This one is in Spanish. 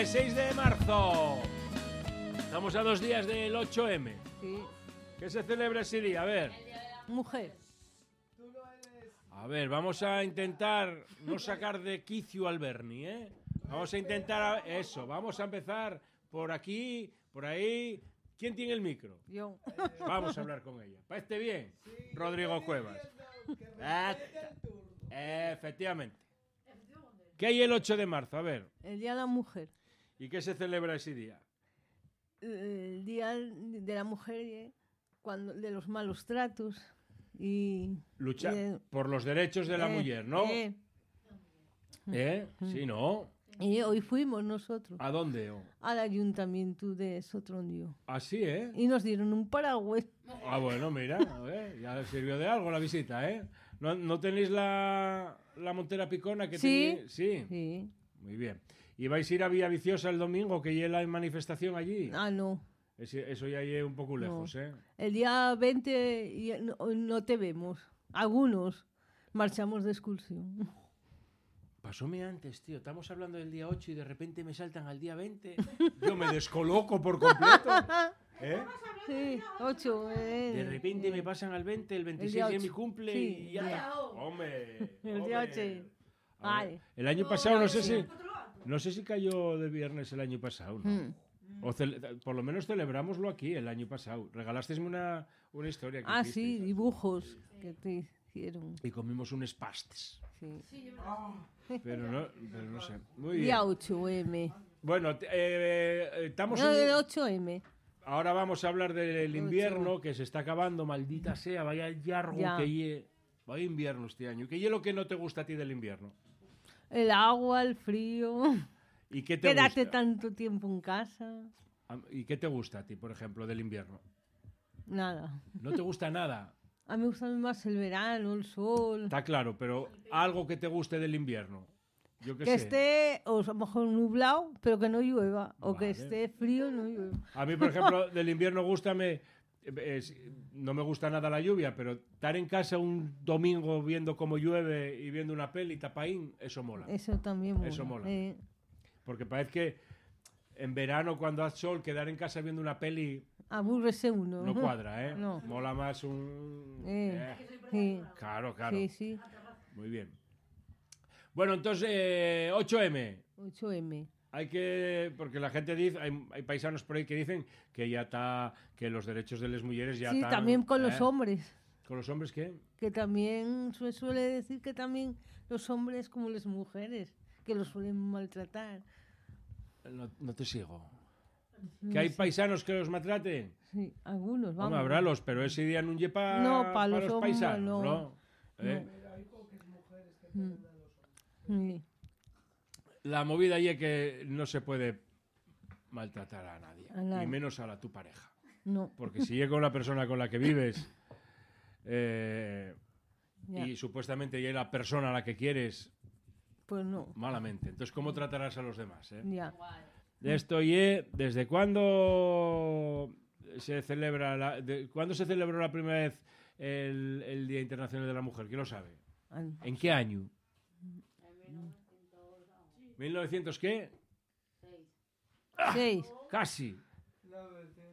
6 de marzo. Estamos a 2 días del 8M. Sí. ¿Qué se celebra ese día? A ver. Mujer. A ver, vamos a intentar no sacar de quicio al Berni, ¿eh? Vamos a intentar eso. Vamos a empezar por aquí, por ahí. ¿Quién tiene el micro? Yo. Vamos a hablar con ella. ¿Parece bien? Rodrigo Cuevas. Efectivamente. ¿Qué hay el 8 de marzo? A ver. El Día de la Mujer. ¿Y qué se celebra ese día? El Día de la Mujer, de los malos tratos y... Luchar por los derechos de la mujer, ¿no? Sí, ¿no? Y hoy fuimos nosotros. ¿A dónde? Al ayuntamiento de Sotrondio. Ah, sí, ¿eh? Y nos dieron un paraguas. Ah, bueno, mira, a ver, ya sirvió de algo la visita, ¿eh? ¿No tenéis la montera picona que tenéis? Sí. Sí. Muy bien. ¿Y vais a ir a Villaviciosa el domingo, que ya hay manifestación allí? Ah, no. Eso ya es un poco lejos, No. ¿eh? El día 20 no te vemos. Algunos marchamos de excursión. Pasóme antes, tío. Estamos hablando del día 8 y de repente me saltan al día 20. Yo me descoloco por completo. ¿Eh? Sí, 8. De repente me pasan al 20, el 26 es mi cumple sí, y ya está. ¡Hombre! El día 8. Ay. El año pasado no sé si cayó de viernes el año pasado, ¿no? O por lo menos celebrámoslo aquí el año pasado. Regalasteis una historia que hicisteis, sí, ¿sabes? dibujos que te hicieron. Y comimos unos pastes. Sí. Pero no sé. Muy bien. Día 8M. Bueno, estamos No, del 8M. Ahora vamos a hablar del invierno que se está acabando, maldita sea, vaya yargo que vaya invierno este año. ¿Qué es lo que no te gusta a ti del invierno? El agua, el frío. ¿Y qué te Quédate gusta? tanto tiempo en casa. ¿Y qué te gusta a ti, por ejemplo, del invierno? Nada. ¿No te gusta nada? A mí me gusta más el verano, el sol. Está claro, pero algo que te guste del invierno. Yo qué que sé. esté, o a lo mejor nublado, pero que no llueva. O que Vale. esté frío y no llueva. A mí, por ejemplo, del invierno no me gusta nada la lluvia, pero estar en casa un domingo viendo cómo llueve y viendo una peli, tapaín, eso mola. Eso también mola. Eso mola. Porque parece que en verano, cuando hace sol, quedar en casa viendo una peli Aburrese uno. no cuadra, ¿eh? No. Mola más un... Sí. Claro. Sí. Muy bien. Bueno, entonces, 8M. 8M. Hay que... Porque la gente dice... Hay paisanos por ahí que dicen que ya está... Que los derechos de las mujeres ya están... Sí, también con los hombres. ¿Con los hombres qué? Que también se suele decir que también los hombres como las mujeres, que los suelen maltratar. No te sigo. ¿Que hay paisanos que los maltraten? Sí, algunos, vamos. Vamos a hablarlos, pero ese día no lleva No, para los hombres, paisanos, no. Sí. La movida ahí es que no se puede maltratar a nadie, y menos a tu pareja. No. Porque si llega una persona con la que vives y supuestamente ya es la persona a la que quieres, pues no. Malamente. Entonces, ¿cómo tratarás a los demás? Ya. Esto ¿desde cuándo se celebra ¿cuándo se celebró la primera vez el Día Internacional de la Mujer? ¿Quién lo sabe? ¿En qué año? ¿1900 qué? 6. Casi.